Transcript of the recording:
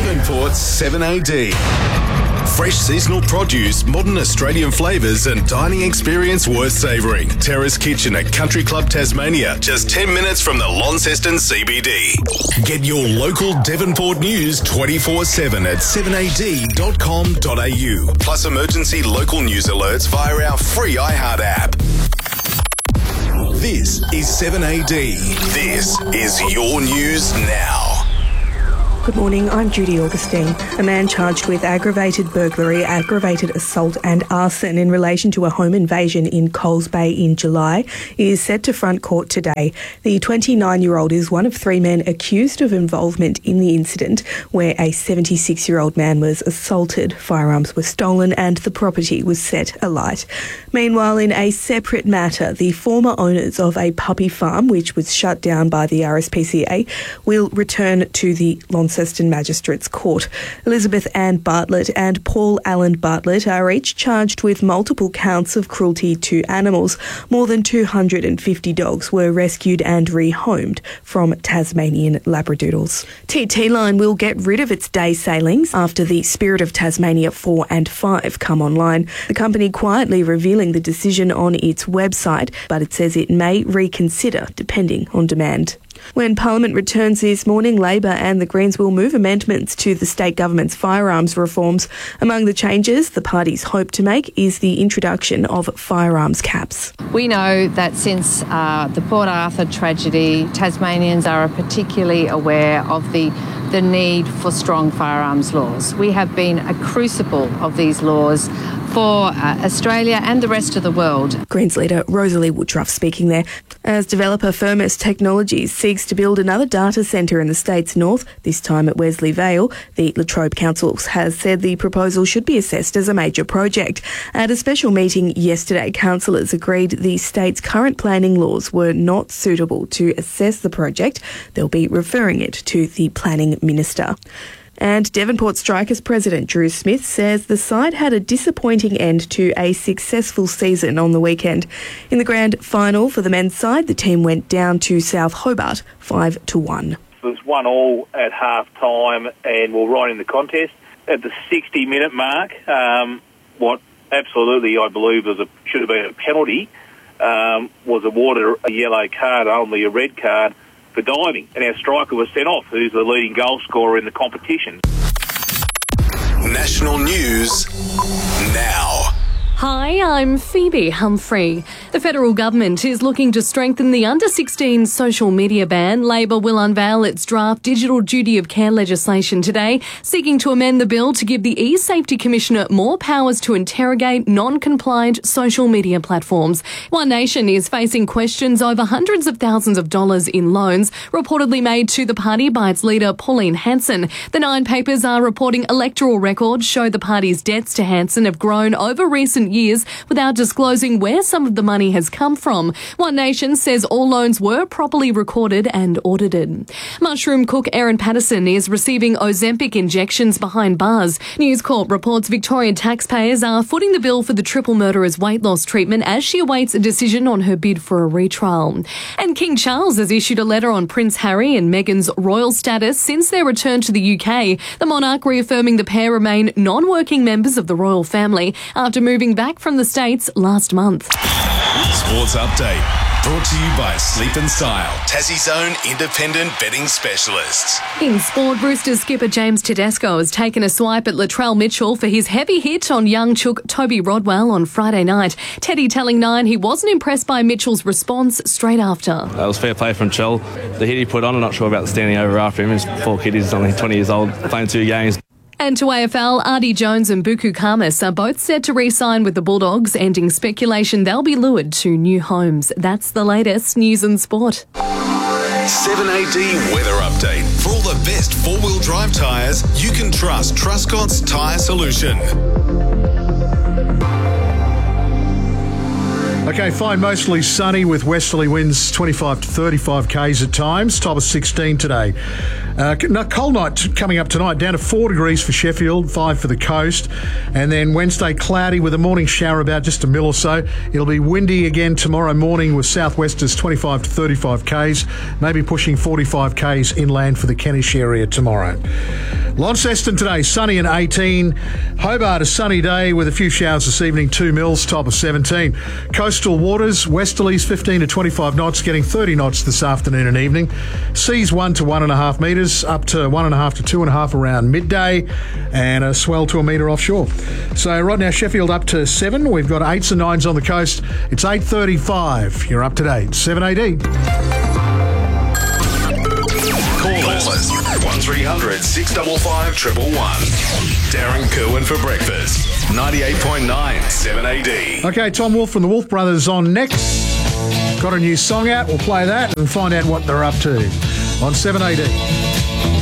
Devonport's 7AD. Fresh seasonal produce, modern Australian flavours and dining experience worth savouring. Terrace Kitchen at Country Club Tasmania, just 10 minutes from the Launceston CBD. Get your local Devonport news 24/7 at 7ad.com.au. Plus emergency local news alerts via our free iHeart app. This is 7AD. This is your news now. Good morning, I'm Judy Augustine. A man charged with aggravated burglary, aggravated assault and arson in relation to a home invasion in Coles Bay in July is set to front court today. The 29-year-old is one of three men accused of involvement in the incident where a 76-year-old man was assaulted, firearms were stolen and the property was set alight. Meanwhile, in a separate matter, the former owners of a puppy farm, which was shut down by the RSPCA, will return to the Launceston Magistrates Court. Elizabeth Ann Bartlett and Paul Allen Bartlett are each charged with multiple counts of cruelty to animals. More than 250 dogs were rescued and rehomed from Tasmanian Labradoodles. TT Line will get rid of its day sailings after the Spirit of Tasmania 4 and 5 come online. The company quietly revealing the decision on its website, but it says it may reconsider depending on demand. When Parliament returns this morning, Labor and the Greens will move amendments to the state government's firearms reforms. Among the changes the parties hope to make is the introduction of firearms caps. We know that since the Port Arthur tragedy, Tasmanians are particularly aware of the need for strong firearms laws. We have been a crucible of these laws for Australia and the rest of the world. Greens leader Rosalie Woodruff speaking there. As developer Firmus Technologies seeks to build another data centre in the state's north, this time at Wesley Vale, the La Trobe Council has said the proposal should be assessed as a major project. At a special meeting yesterday, councillors agreed the state's current planning laws were not suitable to assess the project. They'll be referring it to the planning minister. And Devonport Strikers president Drew Smith says the side had a disappointing end to a successful season on the weekend. In the grand final for the men's side, the team went down to South Hobart 5-1. It was 1-1 at half-time and we're right in the contest. At the 60-minute mark, what absolutely I believe should have been a penalty, was awarded a yellow card, only a red card, for diving, and our striker was sent off, who's the leading goal scorer in the competition. National news now. Hi, I'm Phoebe Humphrey. The federal government is looking to strengthen the under-16 social media ban. Labor will unveil its draft digital duty of care legislation today, seeking to amend the bill to give the e-Safety Commissioner more powers to interrogate non-compliant social media platforms. One Nation is facing questions over hundreds of thousands of dollars in loans reportedly made to the party by its leader Pauline Hanson. The Nine papers are reporting electoral records show the party's debts to Hanson have grown over recent years without disclosing where some of the money has come from. One Nation says all loans were properly recorded and audited. Mushroom cook Erin Patterson is receiving Ozempic injections behind bars. News Corp reports Victorian taxpayers are footing the bill for the triple murderer's weight loss treatment as she awaits a decision on her bid for a retrial. And King Charles has issued a letter on Prince Harry and Meghan's royal status since their return to the UK. The monarch reaffirming the pair remain non-working members of the royal family after moving back from the States last month. Sports Update, brought to you by Sleep and Style, Tassie's own independent betting specialists. In sport, Roosters skipper James Tedesco has taken a swipe at Latrell Mitchell for his heavy hit on young chook Toby Rodwell on Friday night. Teddy telling Nine he wasn't impressed by Mitchell's response straight after. That was fair play from Chell. The hit he put on, I'm not sure about the standing over after him. He's poor kid, he's only 20 years old, playing 2 games. And to AFL, Artie Jones and Buku Kamis are both set to re-sign with the Bulldogs, ending speculation they'll be lured to new homes. That's the latest news and sport. 7AD weather update. For all the best four-wheel drive tyres, you can trust Truscott's Tyre Solution. Okay, fine, mostly sunny with westerly winds 25 to 35 k's at times. Top of 16 today. Cold night coming up tonight, down to 4 degrees for Sheffield, 5 for the coast. And then Wednesday, cloudy with a morning shower about just a mil or so. It'll be windy again tomorrow morning with southwesters 25 to 35 k's, maybe pushing 45 k's inland for the Kentish area tomorrow. Launceston today, sunny and 18. Hobart, a sunny day with a few showers this evening. 2 mils, top of 17. Coastal waters, westerlies 15 to 25 knots, getting 30 knots this afternoon and evening. Seas 1 to 1.5 metres, up to 1.5 to 2.5 around midday, and a swell to a metre offshore. So right now, Sheffield up to 7. We've got 8s and 9s on the coast. It's 8:35. You're up to date. 7 AD. Call us 1300 655 111. Darren Kerwin for breakfast. 98.9 7 AD. Okay, Tom Wolfe from the Wolfe Brothers on next. Got a new song out. We'll play that and find out what they're up to on 7 AD.